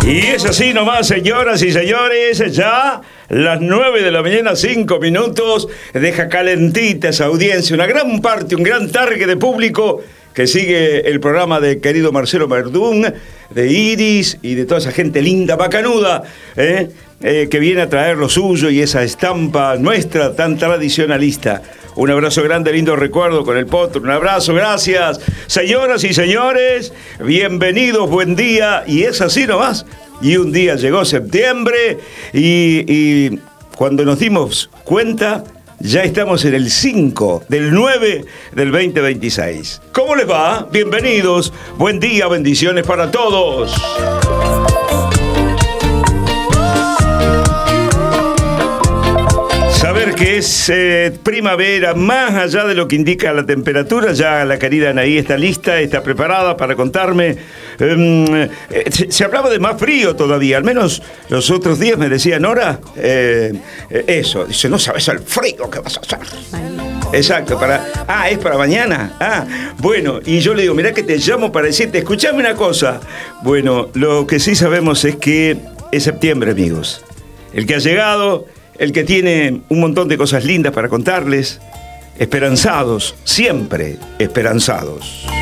Y es así nomás, señoras y señores, ya las 9 de la mañana, 5 minutos, deja calentita esa audiencia, una gran parte, un gran target de público que sigue el programa de querido Marcelo Verdún, de Iris y de toda esa gente linda, bacanuda, que viene a traer lo suyo y esa estampa nuestra tan tradicionalista. Un abrazo grande, lindo recuerdo con el Potro, un abrazo, gracias. Señoras y señores, bienvenidos, buen día, y es así nomás. Y un día llegó septiembre y cuando nos dimos cuenta, ya estamos en el 5 del 9 del 2026. ¿Cómo les va? Bienvenidos, buen día, bendiciones para todos. Saber que es primavera, más allá de lo que indica la temperatura, ya la querida Anaí está lista, está preparada para contarme. Se hablaba de más frío todavía, al menos los otros días me decía Nora, eso, dice, no sabes el frío que vas a hacer. Exacto, es para mañana. Bueno, y yo le digo, mirá que te llamo para decirte, escuchame una cosa. Bueno, lo que sí sabemos es que es septiembre, amigos. El que ha llegado, el que tiene un montón de cosas lindas para contarles, esperanzados, siempre esperanzados.